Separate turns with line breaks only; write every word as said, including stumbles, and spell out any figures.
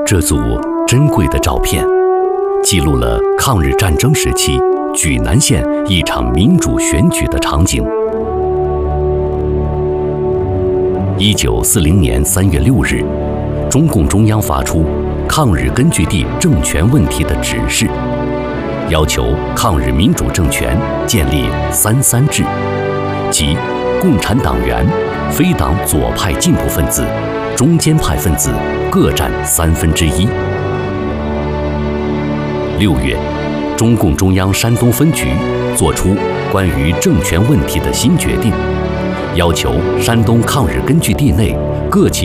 这组珍贵的照片，记录了抗日战争时期莒南县一场民主选举的场景。一九四零年三月六日，中共中央发出抗日根据地政权问题的指示，要求抗日民主政权建立三三制，即共产党员、非党左派进步分子、中间派分子各占三分之一。六月，中共中央山东分局作出关于政权问题的新决定，要求山东抗日根据地内各级